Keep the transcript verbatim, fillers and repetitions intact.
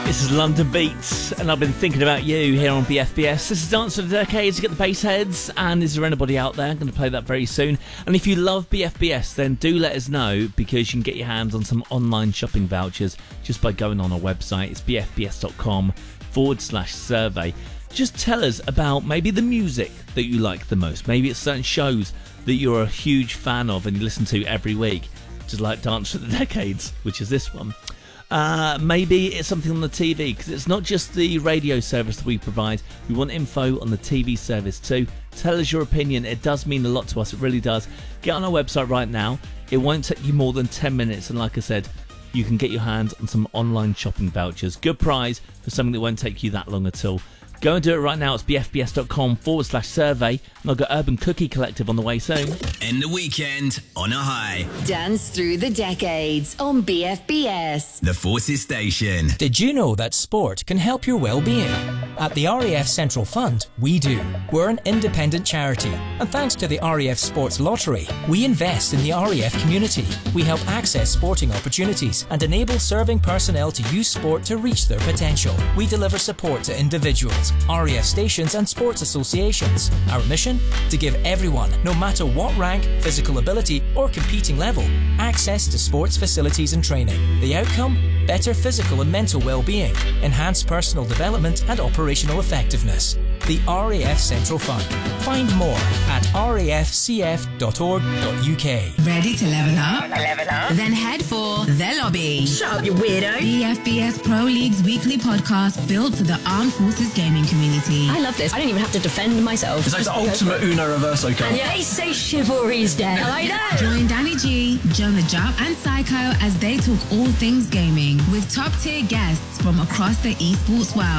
This is London Beats, and I've been thinking about you here on B F B S. This is Dance for the Decades. You get the bass heads, and is there anybody out there? I'm going to play that very soon. And if you love B F B S, then do let us know, because you can get your hands on some online shopping vouchers just by going on our website. It's bfbs.com forward slash survey. Just tell us about maybe the music that you like the most. Maybe it's certain shows that you're a huge fan of and you listen to every week, just like Dance for the Decades, which is this one. Uh, maybe it's something on the T V, because it's not just the radio service that we provide. We want info on the T V service too. Tell us your opinion. It does mean a lot to us. It really does. Get on our website right now. It won't take you more than ten minutes, and like I said, you can get your hands on some online shopping vouchers. Good prize for something that won't take you that long at all. Go and do it right now. It's bfbs.com forward slash survey. And I've got Urban Cookie Collective on the way soon. End the weekend on a high. Dance through the decades on B F B S. The Forces Station. Did you know that sport can help your well-being? At the R A F Central Fund, we do. We're an independent charity, and thanks to the R A F Sports Lottery, we invest in the R A F community. We help access sporting opportunities and enable serving personnel to use sport to reach their potential. We deliver support to individuals, R A F stations and sports associations. Our mission? To give everyone, no matter what rank, physical ability or competing level, access to sports facilities and training. The outcome? Better physical and mental well-being, enhanced personal development and operational effectiveness. The R A F Central Fund. Find more at r a f c f dot org dot u k. Ready to level up? Level up. Then head for The Lobby. Shut up, you weirdo. B F B S Pro League's weekly podcast built for the Armed Forces gaming community. I love this. I don't even have to defend myself. It's like the ultimate Uno Reverso card. And yeah, they say chivalry's dead. I like that. Join Danny G, Jonah Jupp and Psycho as they talk all things gaming with top tier guests from across the esports world.